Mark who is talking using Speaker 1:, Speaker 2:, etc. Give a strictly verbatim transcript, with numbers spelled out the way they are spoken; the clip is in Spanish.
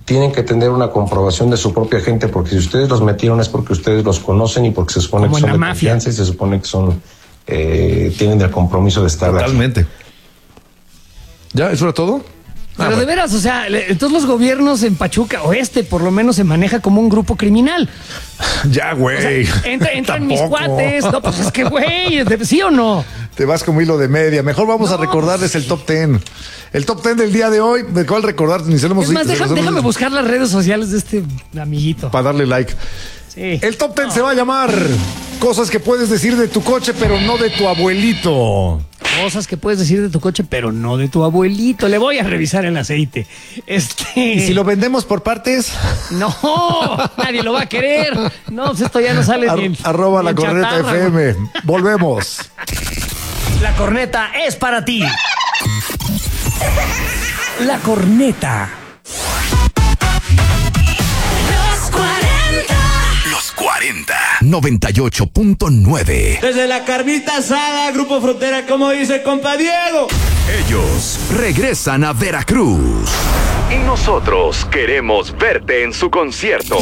Speaker 1: tienen que tener una comprobación de su propia gente, porque si ustedes los metieron es porque ustedes los conocen y porque se supone
Speaker 2: Como
Speaker 1: que son
Speaker 2: en
Speaker 1: de
Speaker 2: la mafia.
Speaker 1: confianza y se supone que son eh, tienen el compromiso de estar
Speaker 3: Totalmente. ¿Ya? ¿Eso era todo?
Speaker 2: Pero
Speaker 3: Ah,
Speaker 2: de
Speaker 3: bueno.
Speaker 2: veras, o sea, le- entonces los gobiernos en Pachuca Oeste por lo menos se maneja como un grupo criminal.
Speaker 3: Ya, güey.
Speaker 2: Entra, entran mis
Speaker 3: Tampoco.
Speaker 2: cuates. No, pues es que, güey, de- ¿sí o no?
Speaker 3: Te vas como hilo de media. Mejor vamos a recordarles el top ten. El top ten del día de hoy. ¿De cuál recordar? Ni se lo hemos
Speaker 2: Es más,
Speaker 3: se los
Speaker 2: déjame,
Speaker 3: hemos
Speaker 2: déjame
Speaker 3: dicho.
Speaker 2: buscar las redes sociales de este amiguito.
Speaker 3: Para darle like.
Speaker 2: Sí.
Speaker 3: El top ten se va a llamar Cosas que puedes decir de tu coche, pero no de tu abuelito.
Speaker 2: Cosas que puedes decir de tu coche, pero no de tu abuelito. Le voy a revisar el aceite. Este.
Speaker 3: ¿Y si lo vendemos por partes?
Speaker 2: No, nadie lo va a querer. No, pues esto ya no sale
Speaker 3: Ar-
Speaker 2: bien.
Speaker 3: arroba la corneta F M. Volvemos.
Speaker 2: La corneta es para ti. La corneta.
Speaker 4: Los cuarenta.
Speaker 5: Los cuarenta, noventa y ocho punto nueve.
Speaker 6: Desde la carnita asada, Grupo Frontera, como dice compa Diego.
Speaker 5: Ellos regresan a Veracruz. Y nosotros queremos verte en su concierto.